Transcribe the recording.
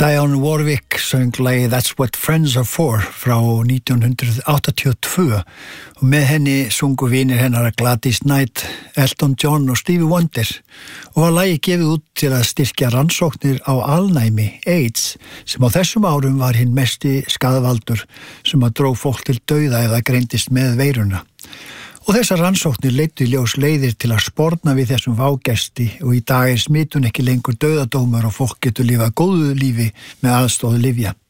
Dionne Warwick söng lagið That's What Friends Are For frá 1982 og með henni sungu vinir hennar Gladys Knight, Elton John og Stevie Wonder og var lagið gefið út til að styrkja rannsóknir á alnæmi, AIDS, sem á þessum árum var hinn mesti skaðvaldur sem að dró fólk til dauða eða greindist með veiruna. Og þessar rannsóknir leiddu í ljós leiðir til að sporna við þessum vágesti og í dag smitun ekki lengur dauðadómur og fólk getur lifað góðu lífi með aðstoð lyfja.